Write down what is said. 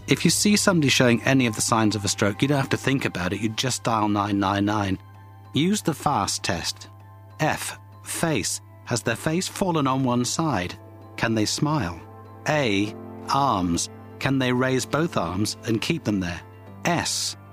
If you see somebody showing any of the signs of a stroke, you don't have to think about it. You just dial 999. Use the FAST test. F. Face. Has their face fallen on one side? Can they smile? A. Arms. Can they raise both arms and keep them there? S.